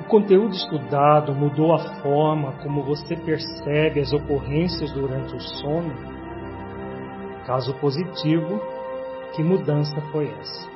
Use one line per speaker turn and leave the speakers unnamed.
O conteúdo estudado mudou a forma como você percebe as ocorrências durante o sono? Caso positivo, que mudança foi essa?